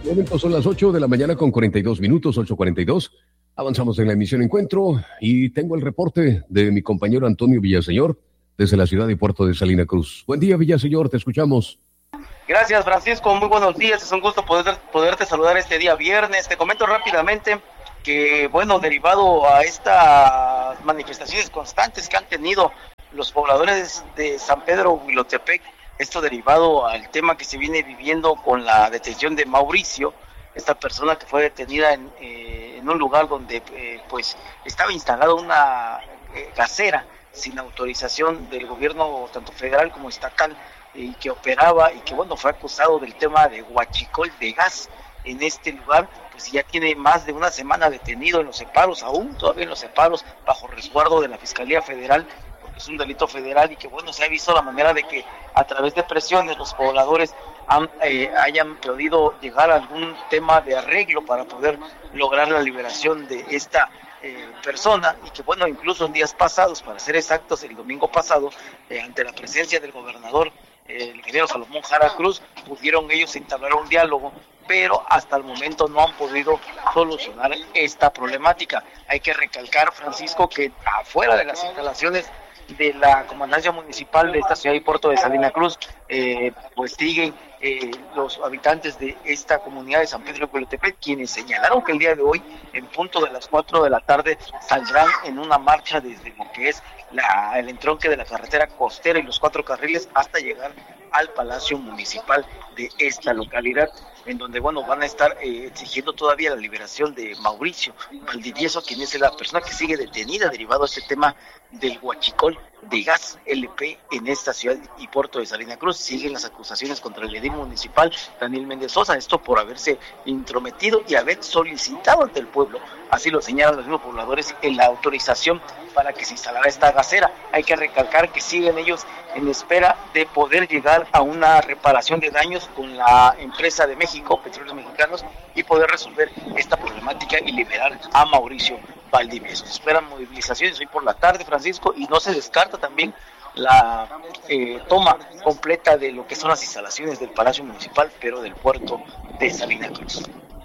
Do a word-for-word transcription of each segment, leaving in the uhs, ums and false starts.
Momento son las ocho de la mañana con cuarenta y dos minutos, ocho cuarenta y dos. Avanzamos en la emisión Encuentro y tengo el reporte de mi compañero Antonio Villaseñor desde la ciudad y puerto de Salina Cruz. Buen día, Villaseñor, te escuchamos. Gracias, Francisco, muy buenos días, es un gusto poder, poderte saludar este día viernes. Te comento rápidamente que, bueno, derivado a estas manifestaciones constantes que han tenido los pobladores de San Pedro Huilotepec, esto derivado al tema que se viene viviendo con la detención de Mauricio, esta persona que fue detenida en, eh, en un lugar donde eh, pues estaba instalada una eh, gasera sin autorización del gobierno tanto federal como estatal, y que operaba y que bueno fue acusado del tema de huachicol de gas en este lugar. Pues ya tiene más de una semana detenido en los separos, aún todavía en los separos, bajo resguardo de la Fiscalía Federal, porque es un delito federal, y que bueno, se ha visto la manera de que a través de presiones los pobladores han, eh, hayan podido llegar a algún tema de arreglo para poder lograr la liberación de esta eh, persona, y que bueno, incluso en días pasados, para ser exactos, el domingo pasado, eh, ante la presencia del gobernador, el ingeniero Salomón Jara Cruz, pudieron ellos entablar un diálogo, pero hasta el momento no han podido solucionar esta problemática. Hay que recalcar, Francisco, que afuera de las instalaciones de la comandancia municipal de esta ciudad y puerto de Salina Cruz, eh, pues siguen eh, los habitantes de esta comunidad de San Pedro de Huilotepec, quienes señalaron que el día de hoy, en punto de las cuatro de la tarde, saldrán en una marcha desde lo que es la, el entronque de la carretera costera y los cuatro carriles hasta llegar al Palacio Municipal de esta localidad, en donde bueno van a estar eh, exigiendo todavía la liberación de Mauricio Valdivieso, quien es la persona que sigue detenida derivado a este tema del huachicol de gas L P en esta ciudad y puerto de Salina Cruz. Siguen las acusaciones contra el edil municipal Daniel Méndez Sosa, esto por haberse intrometido y haber solicitado ante el pueblo, así lo señalan los mismos pobladores, en la autorización para que se instalara esta gasera. Hay que recalcar que siguen ellos en espera de poder llegar a una reparación de daños con la empresa de México, Petróleos Mexicanos, y poder resolver esta problemática y liberar a Mauricio Valdivieso. Se esperan movilizaciones hoy por la tarde, Francisco, y no se descarta también la eh, toma completa de lo que son las instalaciones del Palacio Municipal, pero del puerto de Salina Cruz.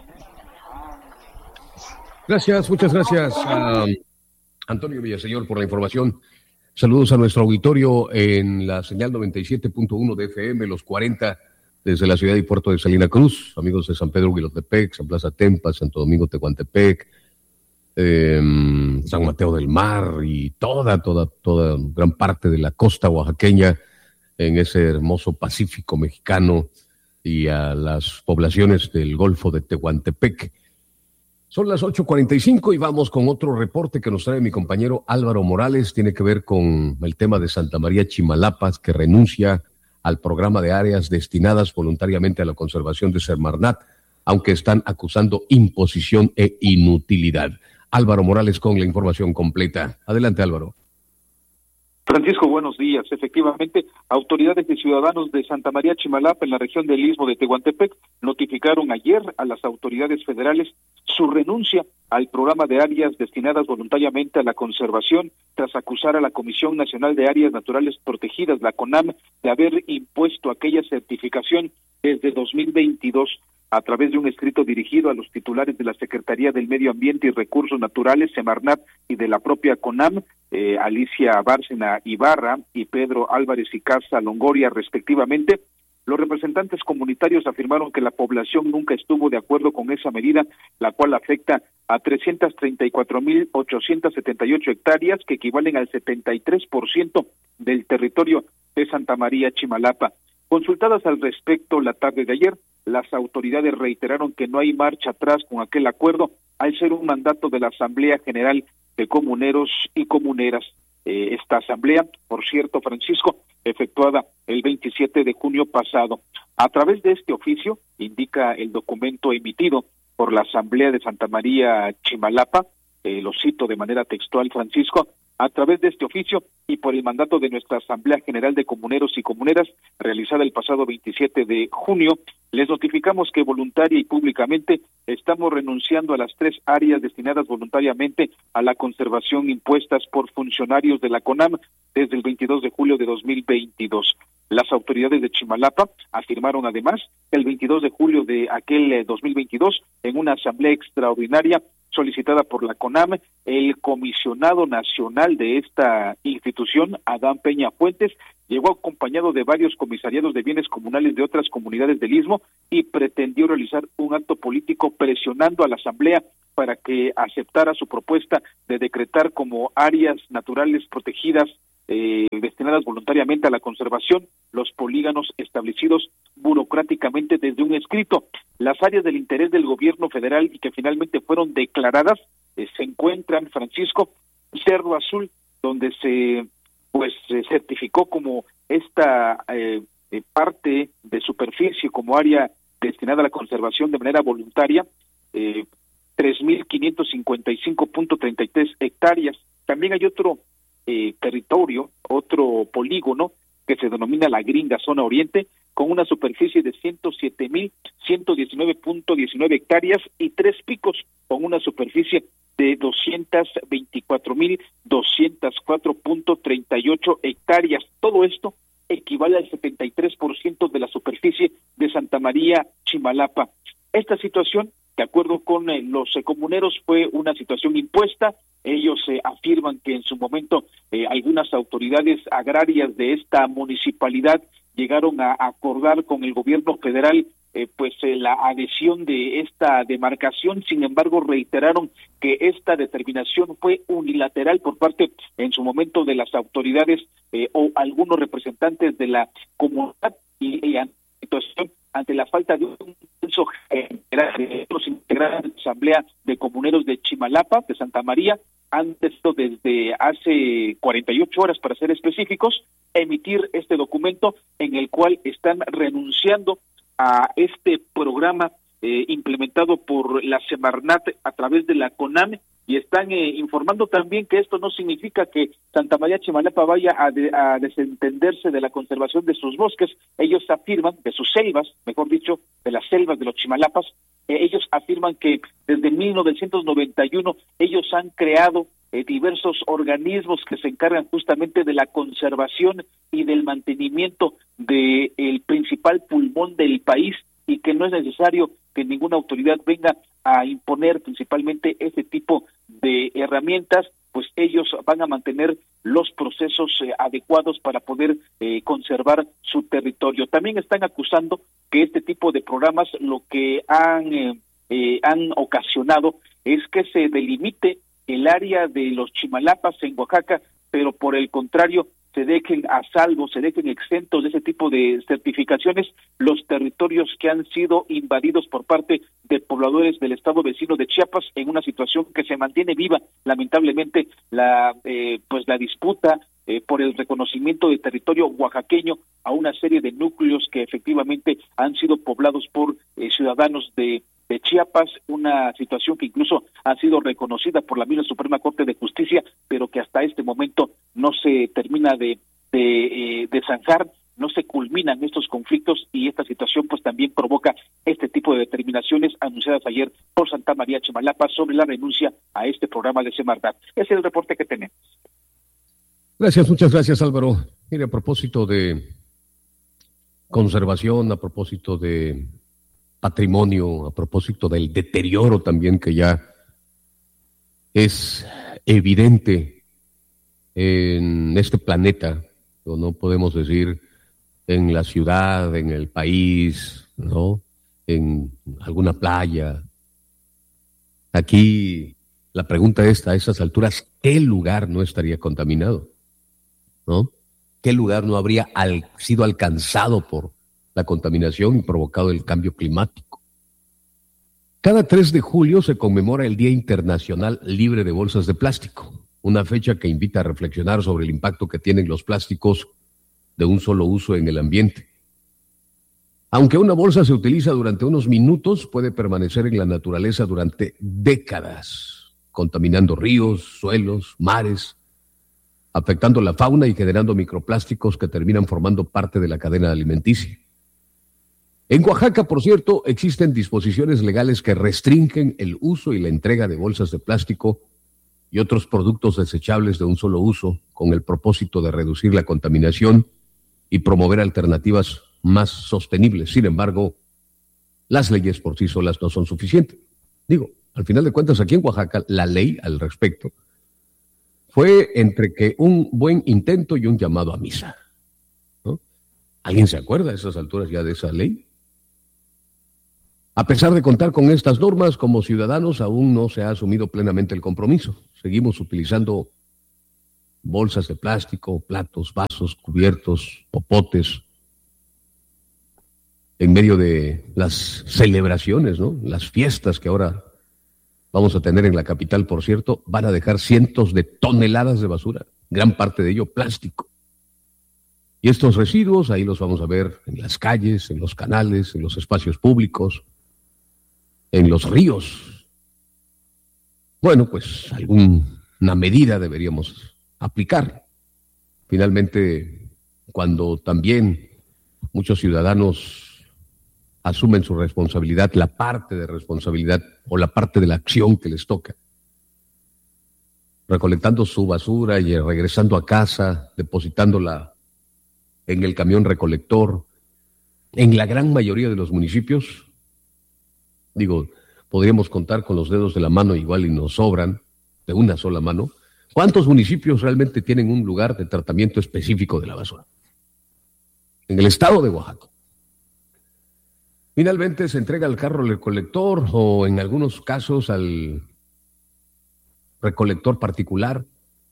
Gracias, muchas gracias a Antonio Villaseñor por la información. Saludos a nuestro auditorio en la señal noventa y siete punto uno de F M, los cuarenta, desde la ciudad y puerto de Salina Cruz, amigos de San Pedro Huilotepec, San Plaza Tempa, Santo Domingo Tehuantepec, eh, San Mateo del Mar y toda, toda, toda gran parte de la costa oaxaqueña en ese hermoso Pacífico mexicano, y a las poblaciones del Golfo de Tehuantepec. Son las ocho cuarenta y cinco y vamos con otro reporte que nos trae mi compañero Álvaro Morales. Tiene que ver con el tema de Santa María Chimalapas, que renuncia al programa de áreas destinadas voluntariamente a la conservación de Semarnat, aunque están acusando imposición e inutilidad. Álvaro Morales con la información completa. Adelante, Álvaro. Francisco, buenos días. Efectivamente, autoridades y ciudadanos de Santa María Chimalapa, en la región del Istmo de Tehuantepec, notificaron ayer a las autoridades federales su renuncia al programa de áreas destinadas voluntariamente a la conservación, tras acusar a la Comisión Nacional de Áreas Naturales Protegidas, la CONAM, de haber impuesto aquella certificación desde dos mil veintidós. A través de un escrito dirigido a los titulares de la Secretaría del Medio Ambiente y Recursos Naturales, Semarnat, y de la propia CONAM, eh, Alicia Bárcena Ibarra y Pedro Álvarez y Casa Longoria, respectivamente, los representantes comunitarios afirmaron que la población nunca estuvo de acuerdo con esa medida, la cual afecta a trescientas treinta y cuatro mil ochocientas setenta y ocho hectáreas, que equivalen al setenta y tres por ciento del territorio de Santa María Chimalapa. Consultadas al respecto la tarde de ayer, las autoridades reiteraron que no hay marcha atrás con aquel acuerdo, al ser un mandato de la Asamblea General de Comuneros y Comuneras. Eh, esta asamblea, por cierto, Francisco, efectuada el veintisiete de junio pasado. A través de este oficio, indica el documento emitido por la Asamblea de Santa María Chimalapa, eh, lo cito de manera textual, Francisco: a través de este oficio y por el mandato de nuestra Asamblea General de Comuneros y Comuneras, realizada el pasado veintisiete de junio, les notificamos que voluntaria y públicamente estamos renunciando a las tres áreas destinadas voluntariamente a la conservación impuestas por funcionarios de la CONAM desde el veintidós de julio de dos mil veintidós. Las autoridades de Chimalapa afirmaron además que el veintidós de julio de aquel eh, dos mil veintidós, en una asamblea extraordinaria solicitada por la CONAM, el comisionado nacional de esta institución, Adán Peña Fuentes, llegó acompañado de varios comisariados de bienes comunales de otras comunidades del Istmo y pretendió realizar un acto político presionando a la asamblea para que aceptara su propuesta de decretar como áreas naturales protegidas eh, destinadas voluntariamente a la conservación los polígonos establecidos burocráticamente desde un escrito. Las áreas del interés del gobierno federal y que finalmente fueron declaradas eh, se encuentran, Francisco, Cerro Azul, donde se pues se certificó como esta eh, eh, parte de superficie como área destinada a la conservación de manera voluntaria, eh, tres mil quinientos cincuenta y cinco punto treinta y tres hectáreas. También hay otro eh, territorio, otro polígono que se denomina la Gringa Zona Oriente, con una superficie de ciento siete mil ciento diecinueve punto diecinueve hectáreas y Tres Picos, con una superficie de doscientos veinticuatro mil doscientos cuatro punto treinta y ocho hectáreas. Todo esto equivale al setenta y tres por ciento de la superficie de Santa María Chimalapa. Esta situación, de acuerdo con eh, los eh, comuneros, fue una situación impuesta. Ellos eh, afirman que en su momento eh, algunas autoridades agrarias de esta municipalidad llegaron a acordar con el gobierno federal eh, pues eh, la adhesión de esta demarcación. Sin embargo, reiteraron que esta determinación fue unilateral por parte en su momento de las autoridades eh, o algunos representantes de la comunidad y, y ante, situación, ante la falta de un consenso general de los integrantes de la Asamblea de Comuneros de Chimalapa, de Santa María, antes desde hace cuarenta y ocho horas, para ser específicos, emitir este documento en el cual están renunciando a este programa eh, implementado por la Semarnat a través de la CONAM, y están eh, informando también que esto no significa que Santa María Chimalapa vaya a, de, a desentenderse de la conservación de sus bosques. Ellos afirman, de sus selvas, mejor dicho, de las selvas de los Chimalapas, eh, ellos afirman que desde mil novecientos noventa y uno ellos han creado eh, diversos organismos que se encargan justamente de la conservación y del mantenimiento del principal pulmón del país, y que no es necesario que ninguna autoridad venga a imponer principalmente este tipo de herramientas, pues ellos van a mantener los procesos eh, adecuados para poder eh, conservar su territorio. También están acusando que este tipo de programas lo que han, eh, eh, han ocasionado es que se delimite el área de los Chimalapas en Oaxaca, pero por el contrario se dejen a salvo, se dejen exentos de ese tipo de certificaciones los territorios que han sido invadidos por parte de pobladores del estado vecino de Chiapas, en una situación que se mantiene viva, lamentablemente, la eh, pues la disputa eh, por el reconocimiento de territorio oaxaqueño a una serie de núcleos que efectivamente han sido poblados por eh, ciudadanos de de Chiapas, una situación que incluso ha sido reconocida por la misma Suprema Corte de Justicia, pero que hasta este momento no se termina de, de, eh, de zanjar, no se culminan estos conflictos, y esta situación pues también provoca este tipo de determinaciones anunciadas ayer por Santa María Chimalapa sobre la renuncia a este programa de Semarnat. Ese es el reporte que tenemos. Gracias, muchas gracias, Álvaro. Mire, a propósito de conservación, a propósito de patrimonio, a propósito del deterioro también que ya es evidente en este planeta, o no podemos decir en la ciudad, en el país, ¿no? En alguna playa. Aquí la pregunta es, a esas alturas, ¿qué lugar no estaría contaminado? ¿No? ¿Qué lugar no habría al, sido alcanzado por la contaminación y provocado el cambio climático? Cada tres de julio se conmemora el Día Internacional Libre de Bolsas de Plástico, una fecha que invita a reflexionar sobre el impacto que tienen los plásticos de un solo uso en el ambiente. Aunque una bolsa se utiliza durante unos minutos, puede permanecer en la naturaleza durante décadas, contaminando ríos, suelos, mares, afectando la fauna y generando microplásticos que terminan formando parte de la cadena alimenticia. En Oaxaca, por cierto, existen disposiciones legales que restringen el uso y la entrega de bolsas de plástico y otros productos desechables de un solo uso, con el propósito de reducir la contaminación y promover alternativas más sostenibles. Sin embargo, las leyes por sí solas no son suficientes. Digo, al final de cuentas, aquí en Oaxaca, la ley al respecto fue entre que un buen intento y un llamado a misa, ¿no? ¿Alguien se acuerda a esas alturas ya de esa ley? A pesar de contar con estas normas, como ciudadanos aún no se ha asumido plenamente el compromiso. Seguimos utilizando bolsas de plástico, platos, vasos, cubiertos, popotes, en medio de las celebraciones, ¿no? Las fiestas que ahora vamos a tener en la capital, por cierto, van a dejar cientos de toneladas de basura, gran parte de ello plástico. Y estos residuos, ahí los vamos a ver en las calles, en los canales, en los espacios públicos, en los ríos. Bueno, pues alguna medida deberíamos aplicar. Finalmente, cuando también muchos ciudadanos asumen su responsabilidad, la parte de responsabilidad o la parte de la acción que les toca, recolectando su basura y regresando a casa, depositándola en el camión recolector, en la gran mayoría de los municipios, digo, podríamos contar con los dedos de la mano igual y nos sobran, de una sola mano, ¿cuántos municipios realmente tienen un lugar de tratamiento específico de la basura? En el estado de Oaxaca. Finalmente se entrega al carro recolector o en algunos casos al recolector particular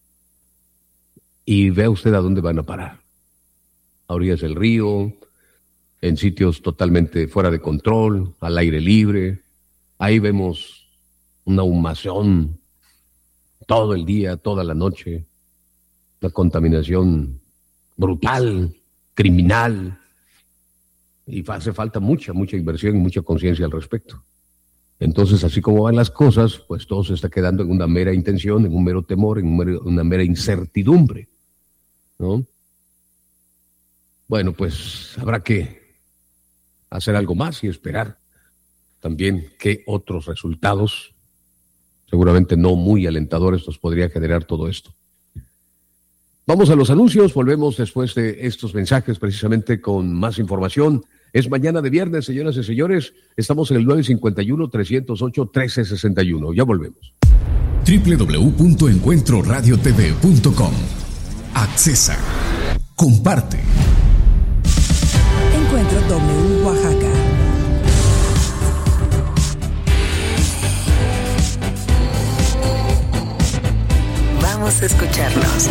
y vea usted a dónde van a parar. A orillas del río, en sitios totalmente fuera de control, al aire libre. Ahí vemos una humación todo el día, toda la noche, una contaminación brutal, criminal. Y hace falta mucha, mucha inversión y mucha conciencia al respecto. Entonces, así como van las cosas, pues todo se está quedando en una mera intención, en un mero temor, en un mero, una mera incertidumbre, ¿no? Bueno, pues habrá que hacer algo más y esperar también qué otros resultados, seguramente no muy alentadores, nos podría generar todo esto. Vamos a los anuncios, volvemos después de estos mensajes precisamente con más información. Es mañana de viernes, señoras y señores. Estamos en el nueve cinco uno, tres cero ocho, uno tres seis uno. Ya volvemos. doble u doble u doble u punto encuentro radio t v punto com. Accesa. Comparte. Encuentro W Oaxaca. Vamos a escucharnos.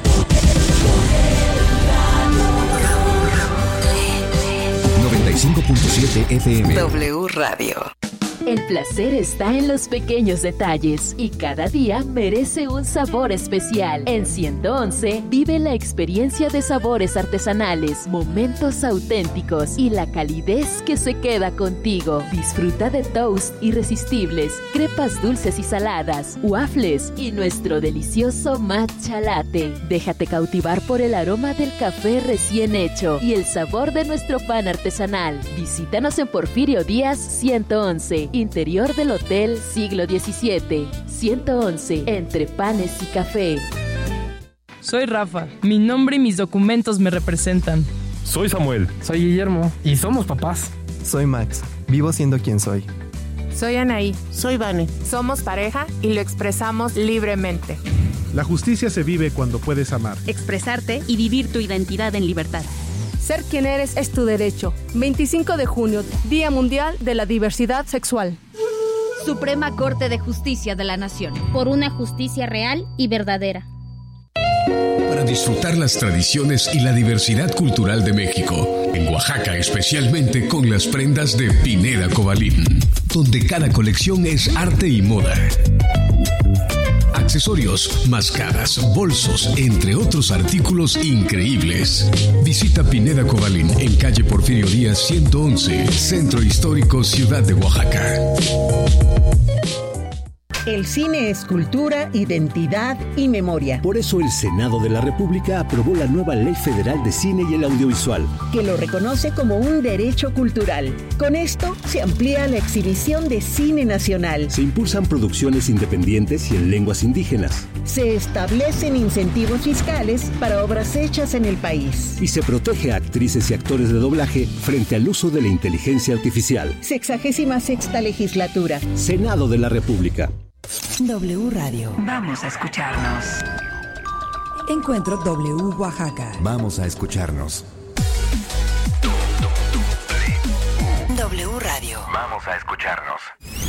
noventa y cinco punto siete F M. W Radio. El placer está en los pequeños detalles y cada día merece un sabor especial. En ciento once vive la experiencia de sabores artesanales, momentos auténticos y la calidez que se queda contigo. Disfruta de toast irresistibles, crepas dulces y saladas, waffles y nuestro delicioso matcha latte. Déjate cautivar por el aroma del café recién hecho y el sabor de nuestro pan artesanal. Visítanos en Porfirio Díaz ciento once. Interior del Hotel Siglo diecisiete, ciento once, entre panes y café. Soy Rafa, mi nombre y mis documentos me representan. Soy Samuel. Soy Guillermo y somos papás. Soy Max, vivo siendo quien soy. Soy Anaí. Soy Vane. Somos pareja y lo expresamos libremente. La justicia se vive cuando puedes amar, expresarte y vivir tu identidad en libertad. Ser quien eres es tu derecho. veinticinco de junio, Día Mundial de la Diversidad Sexual. Suprema Corte de Justicia de la Nación. Por una justicia real y verdadera. Para disfrutar las tradiciones y la diversidad cultural de México, en Oaxaca especialmente con las prendas de Pineda Cobalín, donde cada colección es arte y moda. Accesorios, máscaras, bolsos, entre otros artículos increíbles. Visita Pineda Cobalín en calle Porfirio Díaz ciento once, Centro Histórico, Ciudad de Oaxaca. El cine es cultura, identidad y memoria. Por eso el Senado de la República aprobó la nueva Ley Federal de Cine y el Audiovisual, que lo reconoce como un derecho cultural. Con esto se amplía la exhibición de cine nacional. Se impulsan producciones independientes y en lenguas indígenas. Se establecen incentivos fiscales para obras hechas en el país. Y se protege a actrices y actores de doblaje frente al uso de la inteligencia artificial. Sexagésima sexta legislatura. Senado de la República. W Radio. Vamos a escucharnos. Encuentro W Oaxaca. Vamos a escucharnos. W Radio. Vamos a escucharnos.